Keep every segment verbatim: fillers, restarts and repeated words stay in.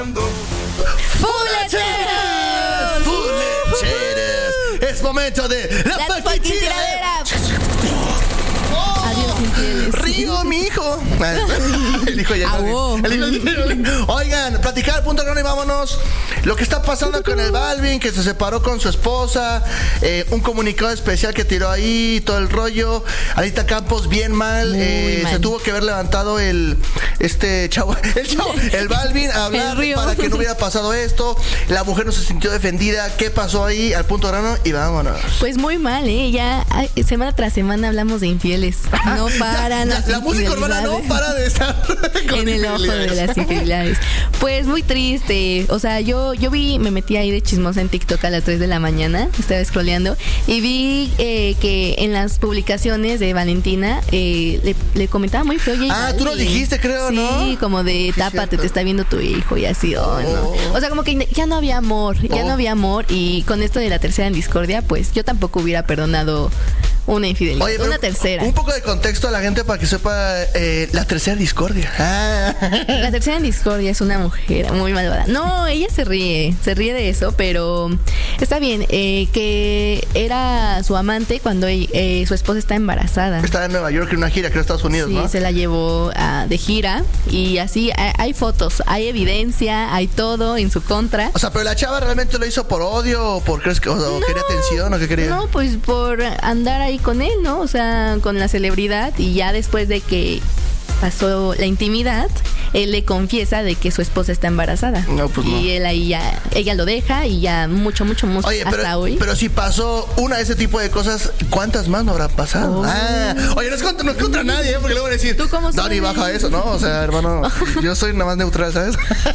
¡Fulecheros! ¡Fulecheros! Es momento de la, la fucking tiradera. Oh, adiós, infieles. Río, mi hijo. El hijo ya no. El hijo. Oigan, platicar, punto grano y vámonos. Lo que está pasando con el Balvin, que se separó con su esposa, eh, un comunicado especial que tiró ahí, todo el rollo. Anita Campos, bien mal. Eh, mal. Se tuvo que haber levantado el este chavo, el chavo, el Balvin a hablar para que no hubiera pasado esto. La mujer no se sintió defendida. ¿Qué pasó ahí? Al punto grano y vámonos. Pues muy mal, ¿eh? Ya semana tras semana hablamos de infieles. No paran la, las la música urbana no para de estar en el ojo de las infidelidades. Pues muy triste. O sea, yo, yo vi, me metí ahí de chismosa en TikTok a las tres de la mañana, estaba scrolleando y vi eh, que en las publicaciones de Valentina eh, le, le comentaba muy feo. Ah, Balvin. Tú lo dijiste, creo, sí, ¿no? Sí, como de tápate, te está viendo tu hijo y así. Oh, no. O sea, como que ya no había amor, ya oh. no había amor y con esto de la tercera en discordia, pues yo tampoco hubiera perdonado una infidelidad. Oye, una tercera. Un poco de contexto a la gente para que sepa eh, la tercera discordia. Ah. La tercera en discordia es una mujer muy malvada. No, ella se ríe, se ríe de eso, pero está bien, eh, que era su amante cuando eh, su esposa está embarazada. Estaba en Nueva York en una gira, creo, Estados Unidos, sí, ¿no? Sí, se la llevó uh, de gira y así hay, hay fotos, hay evidencia, hay todo en su contra. O sea, pero la chava realmente lo hizo por odio o por crees que o, no, o quería atención o qué quería. No, pues por andar ahí con él, ¿no? O sea, con la celebridad y ya después de que pasó la intimidad, él le confiesa de que su esposa está embarazada. No, pues no. Y él ahí ya, ella lo deja y ya mucho, mucho, mucho oye, hasta pero, hoy. Pero si pasó una de ese tipo de cosas, ¿cuántas más no habrá pasado? Oh. Ah, oye, no es contra, no es contra nadie, ¿eh? Porque luego van a decir, ¿tú cómo Dani, baja eso, ¿no? O sea, hermano, yo soy nada más neutral, ¿sabes?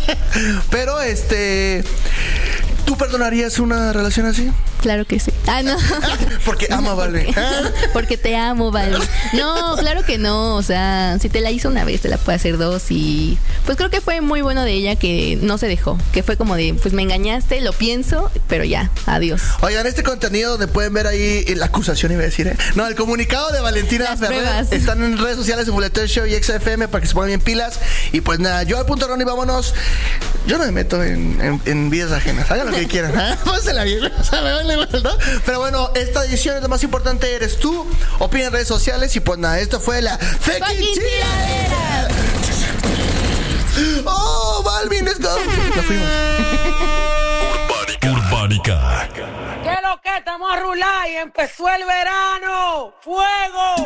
Pero, este... ¿tú perdonarías una relación así? Claro que sí. Ah, no. Porque amo a Balvin. Porque te amo, Balvin. No, claro que no. O sea, si te la hizo una vez, te la puede hacer dos. Y pues creo que fue muy bueno de ella que no se dejó. Que fue como de, pues me engañaste, lo pienso, pero ya, adiós. Oigan, este contenido donde pueden ver ahí la acusación, iba a decir, ¿eh? No, el comunicado de Valentina Las Ferrer. Pruebas. Están en redes sociales, en Boletel Show y X F M para que se pongan bien pilas. Y pues nada, yo al punto Ron y vámonos. Yo no me meto en, en, en vidas ajenas. Hagan lo que quieran. ¿Eh? Pónsela bien. O sea, me vale igual, ¿no? Pero bueno, esta edición es lo más importante, eres tú. Opina en redes sociales y pues nada, esto fue la fucking tiradera. Oh, Balvin, let's go. Nos fuimos. Urbánica. Urbánica. ¿Qué es lo que estamos a rular y empezó el verano? ¡Fuego!